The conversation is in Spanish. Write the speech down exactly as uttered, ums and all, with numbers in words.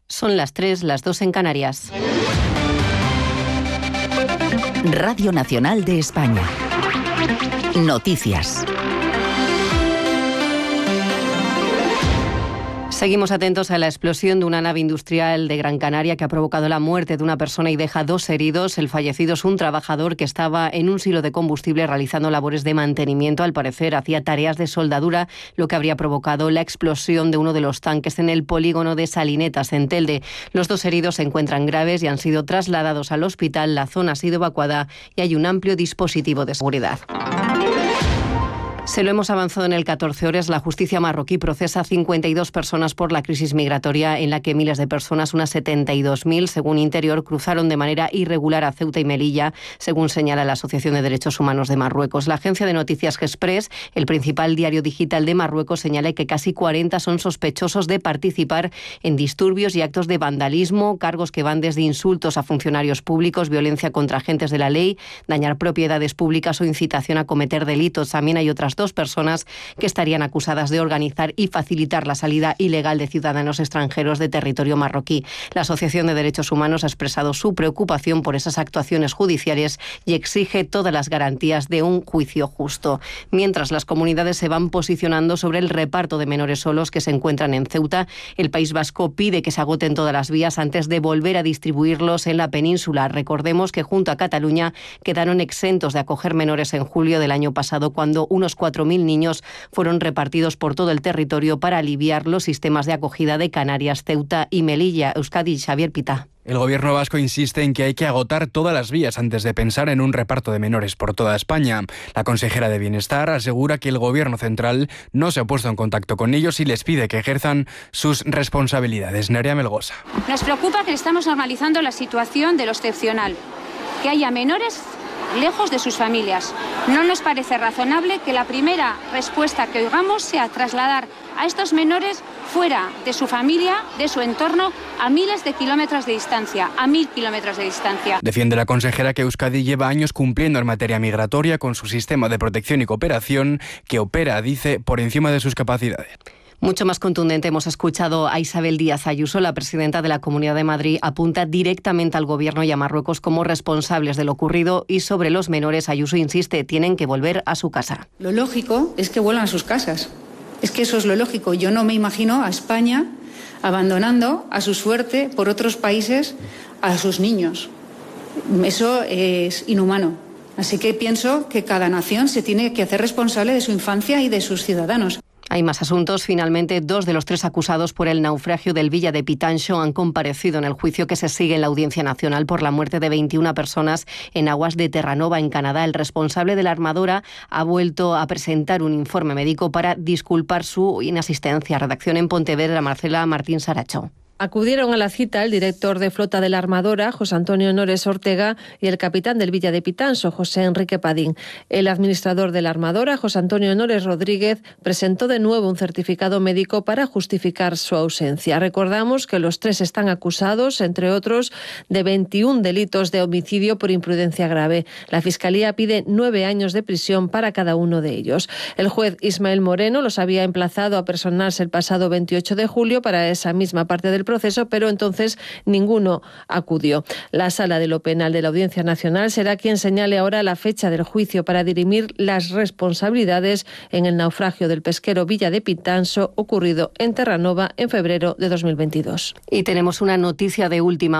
Son las tres, las dos en Canarias. Radio Nacional de España. Noticias. Seguimos atentos a la explosión de una nave industrial de Gran Canaria que ha provocado la muerte de una persona y deja dos heridos. El fallecido es un trabajador que estaba en un silo de combustible realizando labores de mantenimiento. Al parecer hacía tareas de soldadura, lo que habría provocado la explosión de uno de los tanques en el polígono de Salinetas, en Telde. Los dos heridos se encuentran graves y han sido trasladados al hospital. La zona ha sido evacuada y hay un amplio dispositivo de seguridad. Se lo hemos avanzado en el catorce horas. La justicia marroquí procesa a cincuenta y dos personas por la crisis migratoria en la que miles de personas, unas setenta y dos mil, según Interior, cruzaron de manera irregular a Ceuta y Melilla, según señala la Asociación de Derechos Humanos de Marruecos. La agencia de noticias Express, el principal diario digital de Marruecos, señala que casi cuarenta son sospechosos de participar en disturbios y actos de vandalismo, cargos que van desde insultos a funcionarios públicos, violencia contra agentes de la ley, dañar propiedades públicas o incitación a cometer delitos. También hay otras dos personas que estarían acusadas de organizar y facilitar la salida ilegal de ciudadanos extranjeros de territorio marroquí. La Asociación de Derechos Humanos ha expresado su preocupación por esas actuaciones judiciales y exige todas las garantías de un juicio justo. Mientras las comunidades se van posicionando sobre el reparto de menores solos que se encuentran en Ceuta, el País Vasco pide que se agoten todas las vías antes de volver a distribuirlos en la península. Recordemos que junto a Cataluña quedaron exentos de acoger menores en julio del año pasado, cuando unos cuatro mil niños fueron repartidos por todo el territorio para aliviar los sistemas de acogida de Canarias, Ceuta y Melilla. Euskadi, Xavier Pita. El gobierno vasco insiste en que hay que agotar todas las vías antes de pensar en un reparto de menores por toda España. La consejera de Bienestar asegura que el gobierno central no se ha puesto en contacto con ellos y les pide que ejerzan sus responsabilidades. Nerea Melgosa. Nos preocupa que estamos normalizando la situación de lo excepcional, que haya menores lejos de sus familias. No nos parece razonable que la primera respuesta que oigamos sea trasladar a estos menores fuera de su familia, de su entorno, a miles de kilómetros de distancia, a mil kilómetros de distancia. Defiende la consejera que Euskadi lleva años cumpliendo en materia migratoria con su sistema de protección y cooperación, que opera, dice, por encima de sus capacidades. Mucho más contundente hemos escuchado a Isabel Díaz Ayuso. La presidenta de la Comunidad de Madrid apunta directamente al Gobierno y a Marruecos como responsables de lo ocurrido, y sobre los menores Ayuso insiste, tienen que volver a su casa. Lo lógico es que vuelvan a sus casas. Es que eso es lo lógico. Yo no me imagino a España abandonando a su suerte por otros países a sus niños. Eso es inhumano. Así que pienso que cada nación se tiene que hacer responsable de su infancia y de sus ciudadanos. Hay más asuntos. Finalmente, dos de los tres acusados por el naufragio del Villa de Pitancho han comparecido en el juicio que se sigue en la Audiencia Nacional por la muerte de veintiuna personas en aguas de Terranova, en Canadá. El responsable de la armadora ha vuelto a presentar un informe médico para disculpar su inasistencia. Redacción en Pontevedra, Marcela Martín Saracho. Acudieron a la cita el director de flota de la armadora, José Antonio Nores Ortega, y el capitán del Villa de Pitanso, José Enrique Padín. El administrador de la armadora, José Antonio Nores Rodríguez, presentó de nuevo un certificado médico para justificar su ausencia. Recordamos que los tres están acusados, entre otros, de veintiún delitos de homicidio por imprudencia grave. La Fiscalía pide nueve años de prisión para cada uno de ellos. El juez Ismael Moreno los había emplazado a personarse el pasado veintiocho de julio para esa misma parte del proceso, pero entonces ninguno acudió. La Sala de lo Penal de la Audiencia Nacional será quien señale ahora la fecha del juicio para dirimir las responsabilidades en el naufragio del pesquero Villa de Pitanso ocurrido en Terranova en febrero de dos mil veintidós. Y tenemos una noticia de última